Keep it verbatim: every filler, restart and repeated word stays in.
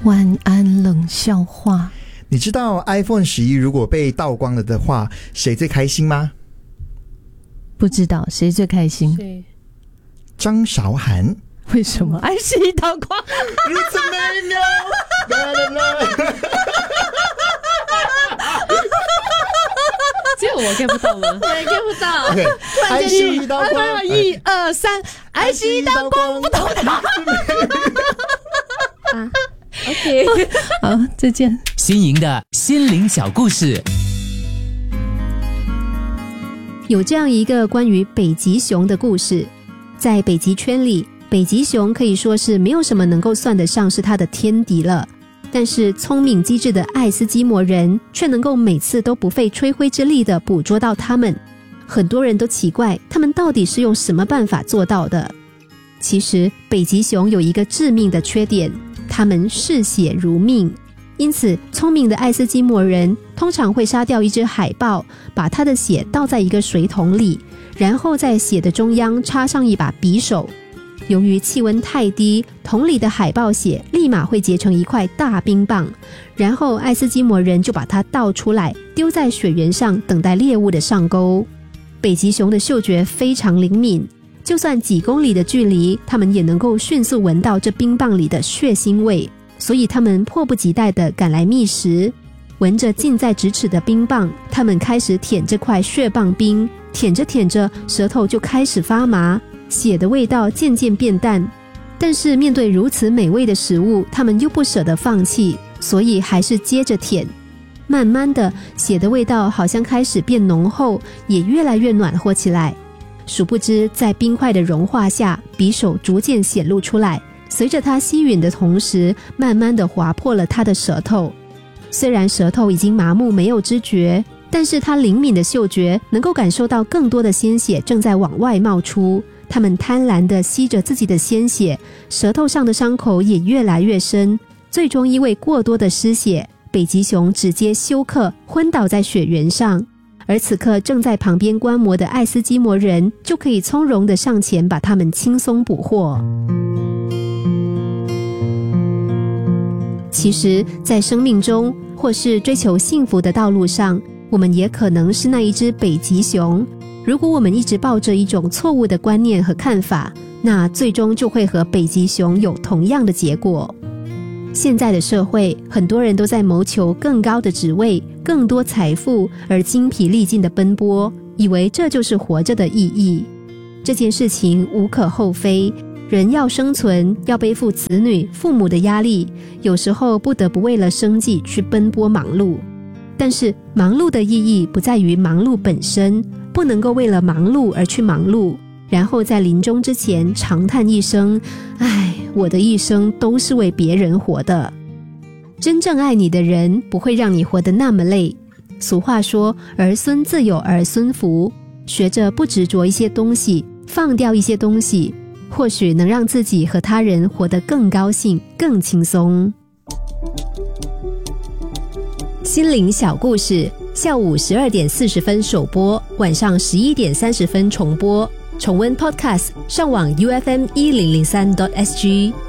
晚安冷笑话。 你知道 iPhone 十一如果被盗光了的话，谁最开心吗？ 不知道谁最开心？ 谁？ 张韶涵。 为什么？爱是一道光。 如此美妙。 只有我 get 不到吗？我也 get 不到。 OK， 爱是一道光。 一二三，爱是一道光，不懂的。 啊 OK， 好，再见。 新颖的心灵小故事。 有这样一个关于北极熊的故事，在北极圈里，北极熊可以说是没有什么能够算得上是它的天敌了。但是聪明机智的爱斯基摩人却能够每次都不费吹灰之力地捕捉到它们。很多人都奇怪，他们到底是用什么办法做到的？其实，北极熊有一个致命的缺点，它们嗜血如命。因此，聪明的爱斯基摩人通常会杀掉一只海豹，把它的血倒在一个水桶里，然后在血的中央插上一把匕首。由于气温太低，桶里的海豹血立马会结成一块大冰棒，然后爱斯基摩人就把它倒出来，丢在雪原上，等待猎物的上钩。北极熊的嗅觉非常灵敏，就算几公里的距离，它们也能够迅速闻到这冰棒里的血腥味，所以它们迫不及待地赶来觅食。闻着近在咫尺的冰棒，它们开始舔这块血棒冰，舔着舔着，舌头就开始发麻，血的味道渐渐变淡。但是面对如此美味的食物，它们又不舍得放弃，所以还是接着舔。慢慢的，血的味道好像开始变浓厚，也越来越暖和起来。殊不知，在冰块的融化下，匕首逐渐显露出来，随着它吸吮的同时，慢慢的划破了它的舌头。虽然舌头已经麻木没有知觉，但是它灵敏的嗅觉能够感受到更多的鲜血正在往外冒出。它们贪婪地吸着自己的鲜血，舌头上的伤口也越来越深，最终因为过多的失血，北极熊直接休克，昏倒在雪原上。而此刻正在旁边观摩的爱斯基摩人就可以从容地上前把它们轻松捕获。其实在生命中或是追求幸福的道路上，我们也可能是那一只北极熊。如果我们一直抱着一种错误的观念和看法，那最终就会和北极熊有同样的结果。现在的社会，很多人都在谋求更高的职位、更多财富，而精疲力尽的奔波，以为这就是活着的意义。这件事情无可厚非，人要生存，要背负子女、父母的压力，有时候不得不为了生计去奔波忙碌。但是忙碌的意义不在于忙碌本身，不能够为了忙碌而去忙碌，然后在临终之前长叹一声，唉，我的一生都是为别人活的。真正爱你的人不会让你活得那么累。俗话说，儿孙自有儿孙福，学着不执着一些东西，放掉一些东西，或许能让自己和他人活得更高兴、更轻松。心灵小故事，下午十二点四十分首播，晚上十一点三十分重播。重温 Podcast， 上网 U F M 一零零三 点 S G。